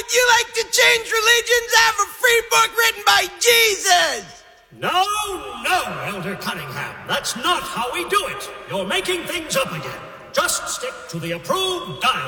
would you like to change religions? I have a free book written by Jesus! No, Elder Cunningham. That's not how we do it. You're making things up again. Just stick to the approved dialogue.